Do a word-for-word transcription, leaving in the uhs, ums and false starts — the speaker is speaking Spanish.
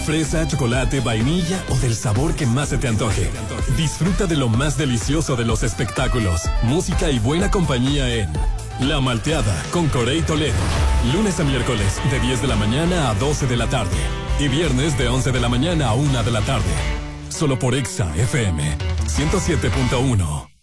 fresa, chocolate, vainilla o del sabor que más se te antoje. Disfruta de lo más delicioso de los espectáculos, música y buena compañía en La Malteada con Corey Toledo. Lunes a miércoles de diez de la mañana a doce de la tarde. Y viernes de once de la mañana a una de la tarde. Solo por Exa F M ciento siete punto uno.